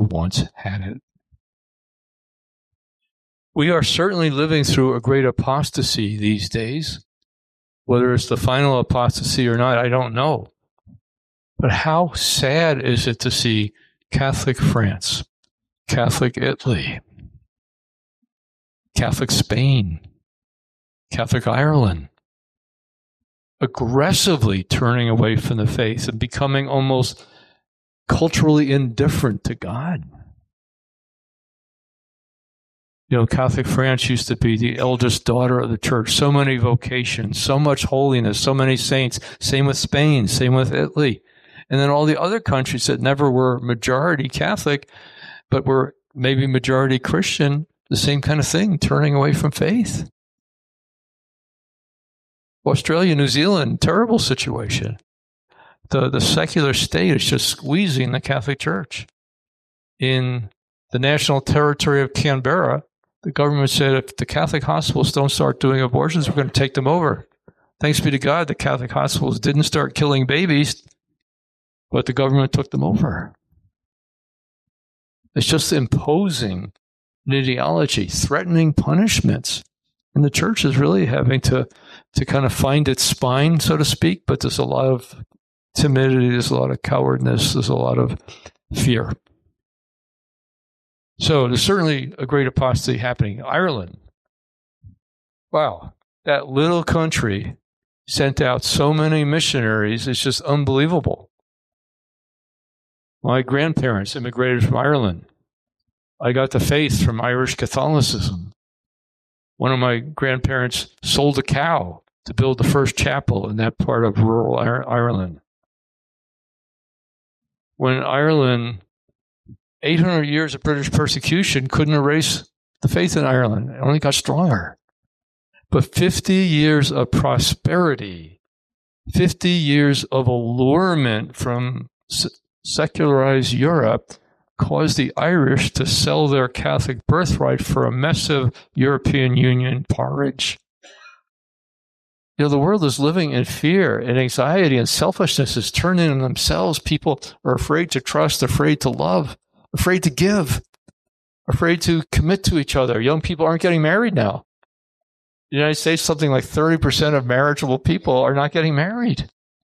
once had it. We are certainly living through a great apostasy these days. Whether it's the final apostasy or not, I don't know. But how sad is it to see Catholic France, Catholic Italy, Catholic Spain, Catholic Ireland, aggressively turning away from the faith and becoming almost culturally indifferent to God. You know, Catholic France used to be the eldest daughter of the church. So many vocations, so much holiness, so many saints. Same with Spain, same with Italy. And then all the other countries that never were majority Catholic, but were maybe majority Christian, the same kind of thing, turning away from faith. Australia, New Zealand, terrible situation. The secular state is just squeezing the Catholic Church. In the national territory of Canberra, the government said if the Catholic hospitals don't start doing abortions, we're going to take them over. Thanks be to God, the Catholic hospitals didn't start killing babies, but the government took them over. It's just imposing an ideology, threatening punishments. And the church is really having to kind of find its spine, so to speak, but there's a lot of timidity, there's a lot of cowardness, there's a lot of fear. So there's certainly a great apostasy happening. Ireland. Wow. That little country sent out so many missionaries. It's just unbelievable. My grandparents immigrated from Ireland. I got the faith from Irish Catholicism. One of my grandparents sold a cow to build the first chapel in that part of rural Ireland. When Ireland, 800 years of British persecution couldn't erase the faith in Ireland. It only got stronger. But 50 years of prosperity, 50 years of allurement from secularized Europe caused the Irish to sell their Catholic birthright for a massive European Union porridge. You know, the world is living in fear and anxiety, and selfishness is turning on themselves. People are afraid to trust, afraid to love, afraid to give, afraid to commit to each other. Young people aren't getting married now. In the United States, something like 30% of marriageable people are not getting married.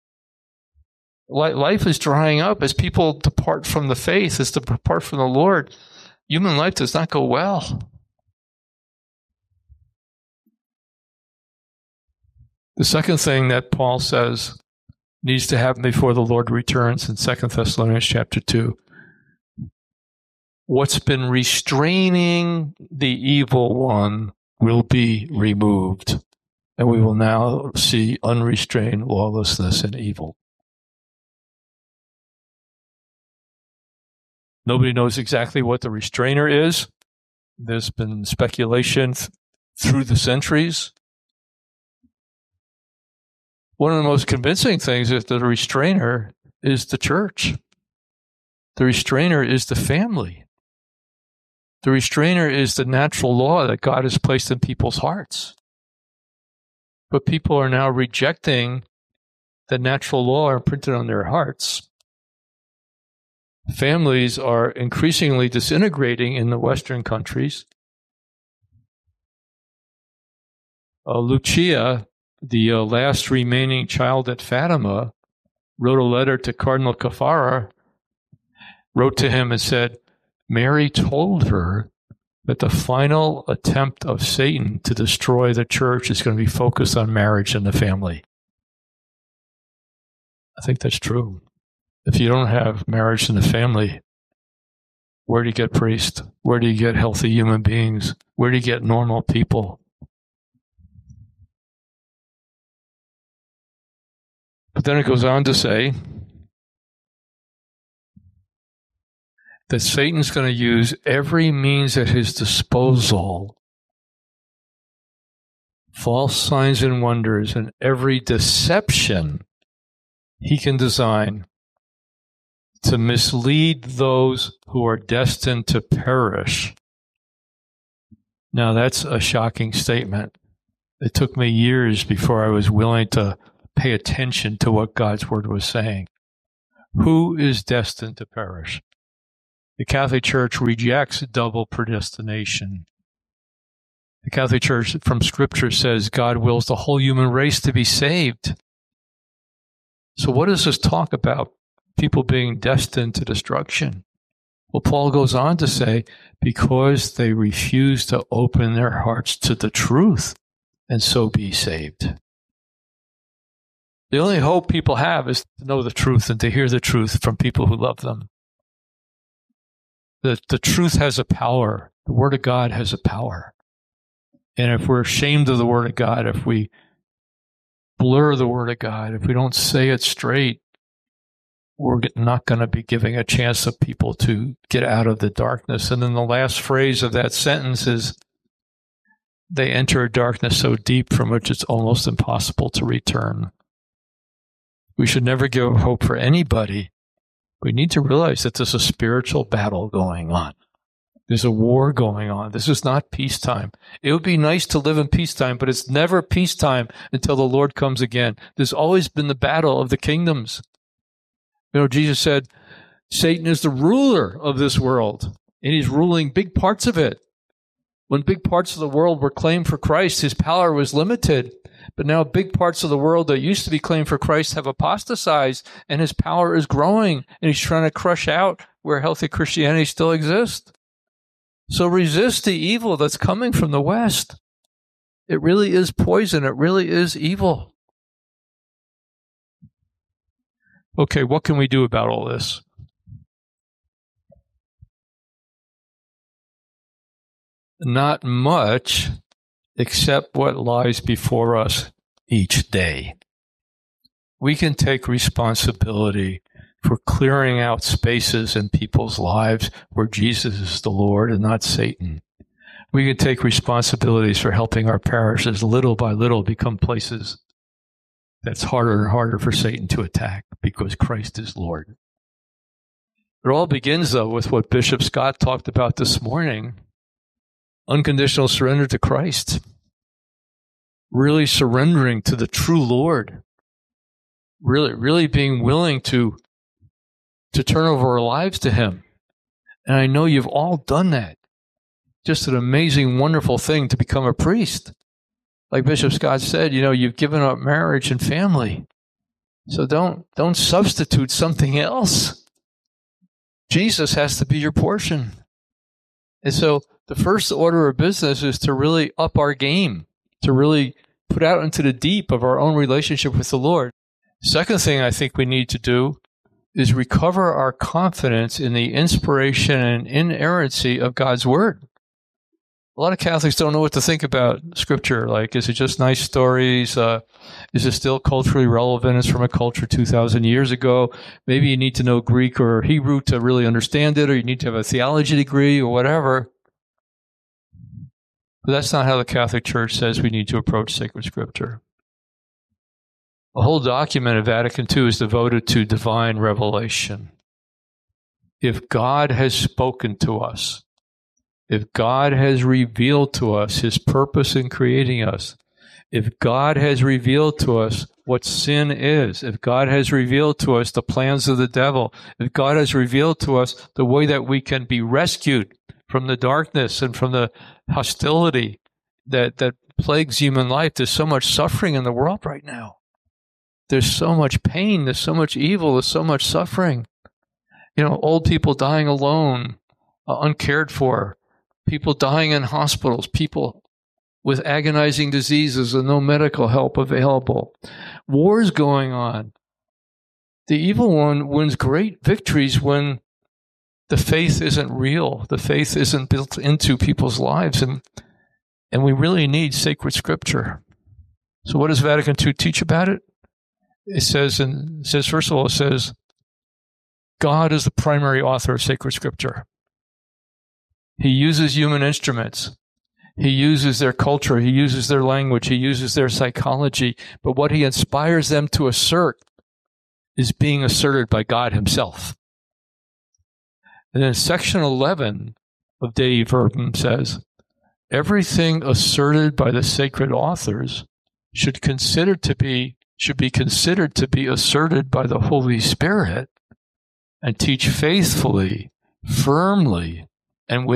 Life is drying up as people depart from the faith, as to depart from the Lord. Human life does not go well. The second thing that Paul says needs to happen before the Lord returns in 2 Thessalonians chapter 2. What's been restraining the evil one will be removed, and we will now see unrestrained lawlessness and evil. Nobody knows exactly what the restrainer is. There's been speculation through the centuries. One of the most convincing things is that the restrainer is the church. The restrainer is the family. The restrainer is the natural law that God has placed in people's hearts. But people are now rejecting the natural law imprinted on their hearts. Families are increasingly disintegrating in the Western countries. Lucia, the last remaining child at Fatima, wrote a letter to Cardinal Caffarra, wrote to him and said, Mary told her that the final attempt of Satan to destroy the church is going to be focused on marriage and the family. I think that's true. If you don't have marriage in the family, where do you get priests? Where do you get healthy human beings? Where do you get normal people? But then it goes on to say that Satan's going to use every means at his disposal, false signs and wonders, and every deception he can design to mislead those who are destined to perish. Now, that's a shocking statement. It took me years before I was willing to pay attention to what God's word was saying. Who is destined to perish? The Catholic Church rejects double predestination. The Catholic Church from Scripture says God wills the whole human race to be saved. So what does this talk about? People being destined to destruction. Well, Paul goes on to say, because they refuse to open their hearts to the truth and so be saved. The only hope people have is to know the truth and to hear the truth from people who love them. The truth has a power. The Word of God has a power. And if we're ashamed of the Word of God, if we blur the Word of God, if we don't say it straight, we're not going to be giving a chance of people to get out of the darkness. And then the last phrase of that sentence is, they enter a darkness so deep from which it's almost impossible to return. We should never give up hope for anybody. We need to realize that there's a spiritual battle going on. There's a war going on. This is not peacetime. It would be nice to live in peacetime, but it's never peacetime until the Lord comes again. There's always been the battle of the kingdoms. You know, Jesus said, Satan is the ruler of this world, and he's ruling big parts of it. When big parts of the world were claimed for Christ, his power was limited. But now big parts of the world that used to be claimed for Christ have apostatized, and his power is growing, and he's trying to crush out where healthy Christianity still exists. So resist the evil that's coming from the West. It really is poison. It really is evil. Okay, what can we do about all this? Not much, except what lies before us each day. We can take responsibility for clearing out spaces in people's lives where Jesus is the Lord and not Satan. We can take responsibilities for helping our parishes little by little become places that's harder and harder for Satan to attack because Christ is Lord. It all begins, though, with what Bishop Scott talked about this morning. Unconditional surrender to Christ. Really surrendering to the true Lord. Really being willing to turn over our lives to Him. And I know you've all done that. Just an amazing, wonderful thing to become a priest. Like Bishop Scott said, you know, you've given up marriage and family. So don't substitute something else. Jesus has to be your portion. And so the first order of business is to really up our game, to really put out into the deep of our own relationship with the Lord. Second thing I think we need to do is recover our confidence in the inspiration and inerrancy of God's Word. A lot of Catholics don't know what to think about Scripture. Like, is it just nice stories? Is it still culturally relevant? It's from a culture 2,000 years ago. Maybe you need to know Greek or Hebrew to really understand it, or you need to have a theology degree or whatever. But that's not how the Catholic Church says we need to approach sacred Scripture. The whole document of Vatican II is devoted to divine revelation. If God has spoken to us, if God has revealed to us His purpose in creating us, if God has revealed to us what sin is, if God has revealed to us the plans of the devil, if God has revealed to us the way that we can be rescued from the darkness and from the hostility that plagues human life. There's so much suffering in the world right now. There's so much pain. There's so much evil. There's so much suffering. You know, old people dying alone, uncared for, people dying in hospitals, people with agonizing diseases and no medical help available, wars going on. The evil one wins great victories when the faith isn't real. The faith isn't built into people's lives, and we really need sacred Scripture. So what does Vatican II teach about it? It says, first of all, it says, God is the primary author of sacred Scripture. He uses human instruments. He uses their culture. He uses their language. He uses their psychology. But what he inspires them to assert is being asserted by God Himself. And then section 11 of Dei Verbum says, everything asserted by the sacred authors should be considered to be asserted by the Holy Spirit and teach faithfully firmly and with